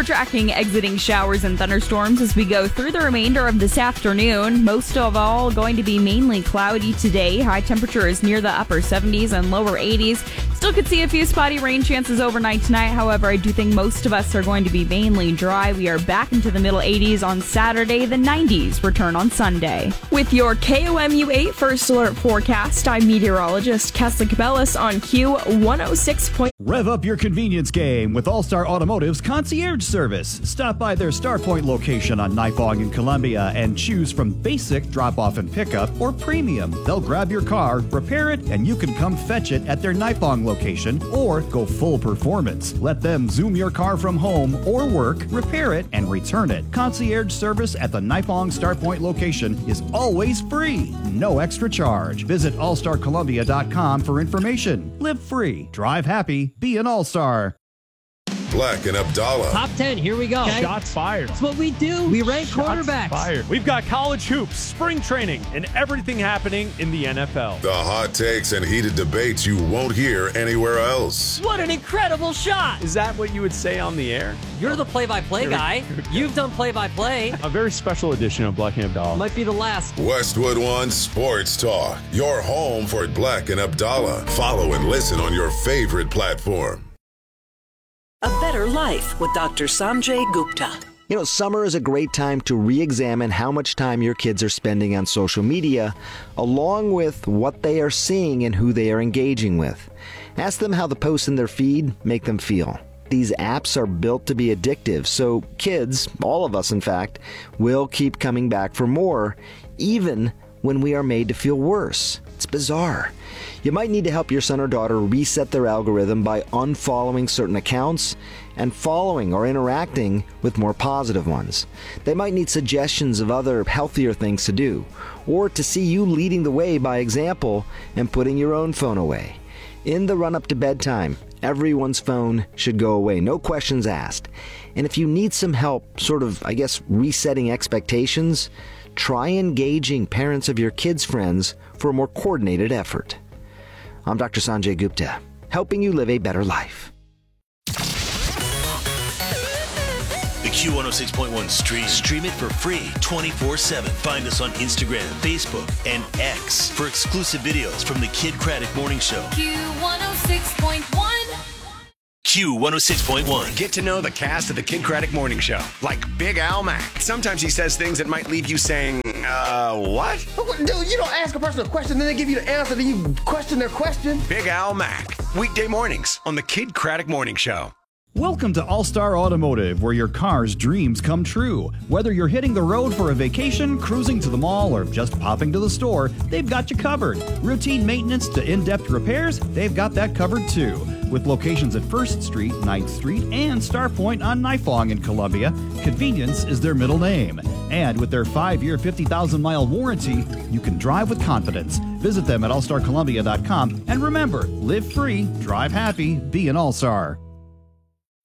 We're tracking exiting showers and thunderstorms as we go through the remainder of this afternoon. Most of all going to be mainly cloudy today. High temperature is near the upper 70s and lower 80s. Still could see a few spotty rain chances overnight tonight. However, I do think most of us are going to be mainly dry. We are back into the middle 80s on Saturday. The 90s return on Sunday. With your KOMU 8 First Alert forecast, I'm meteorologist Kesla Cabellis on Q106. Rev up your convenience game with All-Star Automotive's concierge service. Stop by their Starpoint location on Nipawng in Columbia and choose from basic drop-off and pickup or premium. They'll grab your car, repair it, and you can come fetch it at their Nipawng location or go full performance. Let them zoom your car from home or work, repair it, and return it. Concierge service at the Nipawng Starpoint location is always free. No extra charge. Visit allstarcolumbia.com for information. Live free, drive happy, be an all-star. Black and Abdallah. Top 10, here we go. Okay. Shots fired. That's what we do. We rank quarterbacks. Fired. We've got college hoops, spring training, and everything happening in the NFL. The hot takes and heated debates you won't hear anywhere else. What an incredible shot. Is that what you would say on the air? You're the play-by-play guy. You've done play-by-play. A very special edition of Black and Abdallah. Might be the last. Westwood One Sports Talk. Your home for Black and Abdallah. Follow and listen on your favorite platform. A Better Life with Dr. Sanjay Gupta. You know, summer is a great time to re-examine how much time your kids are spending on social media, along with what they are seeing and who they are engaging with. Ask them how the posts in their feed make them feel. These apps are built to be addictive, so kids, all of us in fact, will keep coming back for more, even when we are made to feel worse. It's bizarre. You might need to help your son or daughter reset their algorithm by unfollowing certain accounts and following or interacting with more positive ones. They might need suggestions of other healthier things to do, or to see you leading the way by example and putting your own phone away. In the run-up to bedtime, everyone's phone should go away, no questions asked. And if you need some help resetting expectations, try engaging parents of your kids' friends for a more coordinated effort. I'm Dr. Sanjay Gupta, helping you live a better life. The Q106.1 stream it for free 24/7. Find us on Instagram, Facebook, and X for exclusive videos from the Kid Craddock Morning Show. Q106.1. Q106.1. Get to know the cast of the Kid Craddock Morning Show, like Big Al Mack. Sometimes he says things that might leave you saying, what? Dude, you don't ask a person a question, then they give you the answer, then you question their question. Big Al Mack. Weekday mornings on the Kid Craddock Morning Show. Welcome to All-Star Automotive, where your car's dreams come true. Whether you're hitting the road for a vacation, cruising to the mall, or just popping to the store, they've got you covered. Routine maintenance to in-depth repairs, they've got that covered too. With locations at 1st Street, 9th Street, and Starpoint on Nipawng in Columbia, convenience is their middle name. And with their 5-year, 50,000-mile warranty, you can drive with confidence. Visit them at allstarcolumbia.com. And remember, live free, drive happy, be an all-star.